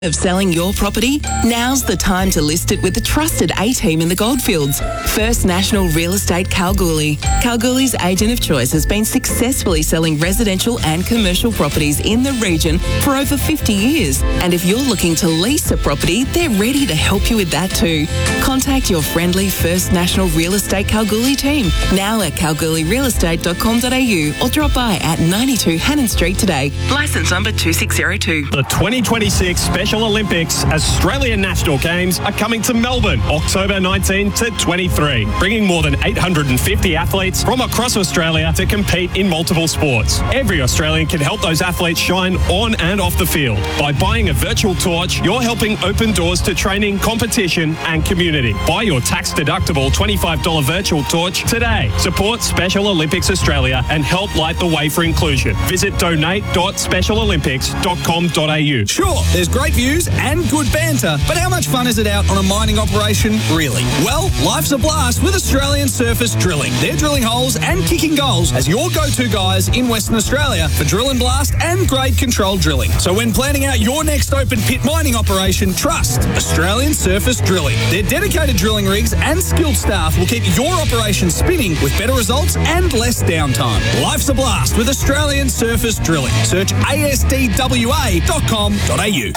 Of selling your property? Now's the time to list it with the trusted A-team in the Goldfields. First National Real Estate Kalgoorlie. Kalgoorlie's agent of choice has been successfully selling residential and commercial properties in the region for over 50 years. And if you're looking to lease a property, they're ready to help you with that too. Contact your friendly First National Real Estate Kalgoorlie team now at kalgoorlierealestate.com.au or drop by at 92 Hannon Street today. Licence number 2602. The 2026 Special Olympics Australian National Games are coming to Melbourne, October 19 to 23, bringing more than 850 athletes from across Australia to compete in multiple sports. Every Australian can help those athletes shine on and off the field. By buying a virtual torch, you're helping open doors to training, competition and community. Buy your tax-deductible $25 virtual torch today. Support Special Olympics Australia and help light the way for inclusion. Visit donate.specialolympics.com.au. Sure, there's great views and good banter, but how much fun is it out on a mining operation, really? Well, life's a blast with Australian Surface Drilling. They're drilling holes and kicking goals as your go-to guys in Western Australia for drill and blast and grade control drilling. So when planning out your next open pit mining operation, trust Australian Surface Drilling. Their dedicated drilling rigs and skilled staff will keep your operation spinning with better results and less downtime. Life's a blast with Australian Surface Drilling. Search asdwa.com.au.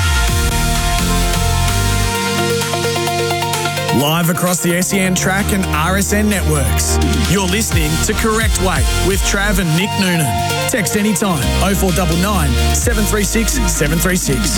Live across the SEN Track and RSN networks. You're listening to Correct Weight with Trav and Nick Noonan. Text anytime 0499 736 736.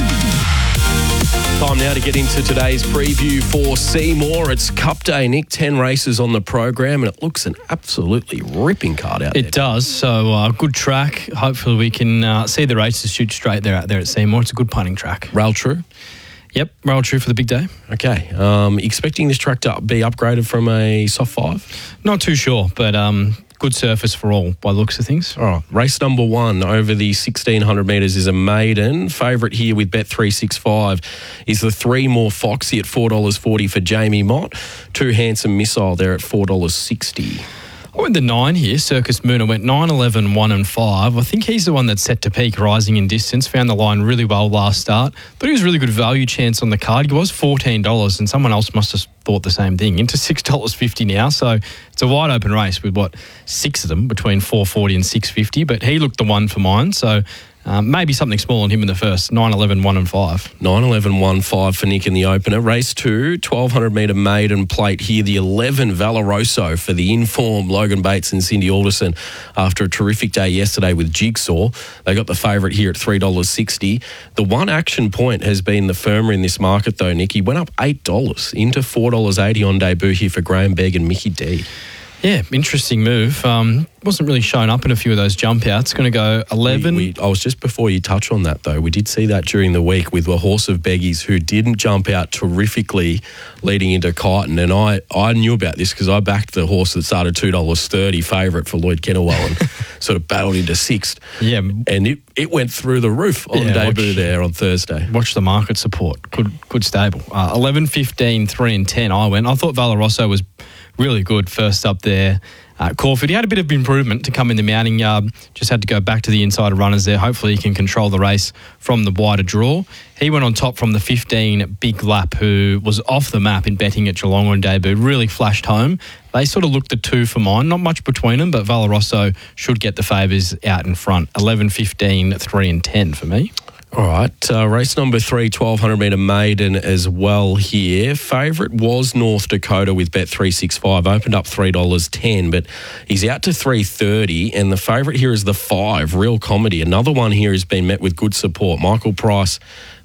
Time now to get into today's preview for Seymour. It's Cup Day, Nick. 10 races on the program, and it looks an absolutely ripping card out there. It does. So, good track. Hopefully we can see the races shoot straight there out there at Seymour. It's a good punting track. Rail true? Yep, rail true for the big day. Okay. Expecting this track to be upgraded from a soft 5? Not too sure, but good surface for all by the looks of things. All right. Race number 1 over the 1,600 metres is a maiden. Favourite here with Bet365 is the 3 More Foxy at $4.40 for Jamie Mott. 2 Handsome Missile there at $4.60. I went the 9 here. Circus Moon. I went 9, 11, 1 and 5. I think he's the one that's set to peak, rising in distance. Found the line really well last start. Thought he was a really good value chance on the card. He was $14 and someone else must have thought the same thing. Into $6.50 now. So it's a wide open race with, 6 of them between $4.40 and $6.50. But he looked the one for mine. So maybe something small on him in the first. 9, 11, 1 and 5. 9, 11, 1, 5 for Nick in the opener. Race 2, 1,200 metre maiden plate here. The 11 Valoroso for the informed Logan Bates and Cindy Alderson after a terrific day yesterday with Jigsaw. They got the favourite here at $3.60. The one action point has been the firmer in this market though, Nick. He went up $8 into $4.80 on debut here for Graham Begg and Mickey D. Yeah, interesting move. Wasn't really shown up in a few of those jump outs. Going to go 11. I was just before you touch on that though. We did see that during the week with a horse of Beggy's who didn't jump out terrifically leading into Kyneton, and I knew about this because I backed the horse that started $2.30 favourite for Lloyd Kennewell and sort of battled into 6th. Yeah, and it went through the roof on debut there on Thursday. Watch the market support. Good stable. 11, 15, 3 and 10 I went. I thought Valoroso was really good first up there at Caulfield. He had a bit of improvement to come in the mounting yard. Just had to go back to the inside runners there. Hopefully he can control the race from the wider draw. He went on top from the 15 Big Lap, who was off the map in betting at Geelong on debut. Really flashed home. They sort of looked the 2 for mine. Not much between them, but Valoroso should get the favours out in front. 11, 15, 3 and 10 for me. All right, race number 3, 1,200 metre maiden as well here. Favourite was North Dakota with Bet365, opened up $3.10, but he's out to $3.30, and the favourite here is the 5, Real Comedy. Another one here has been met with good support. Michael Price,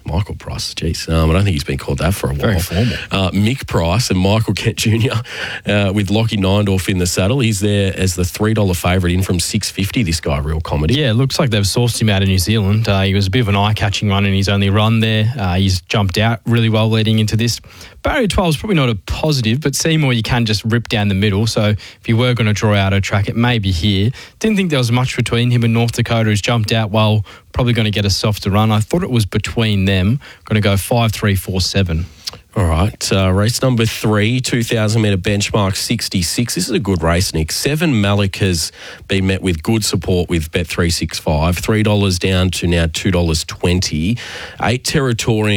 geez, I don't think he's been called that for a while. Very formal. Mick Price and Michael Kent Jr. With Lockie Neindorf in the saddle. He's there as the $3 favourite in from $6.50, this guy, Real Comedy. Yeah, looks like they've sourced him out of New Zealand. He was a bit of an eye-catching run in his only run there. He's jumped out really well leading into this. Barrier 12 is probably not a positive, but Seymour you can just rip down the middle. So if you were going to draw out a track, it may be here. Didn't think there was much between him and North Dakota, who's jumped out well, probably going to get a softer run. I thought it was between them. Going to go 5, 3, 4, 7. All right, race number 3, 2,000 metre benchmark 66. This is a good race, Nick. 7 Malik has been met with good support with Bet365. $3 down to now $2.20. 8 Territorian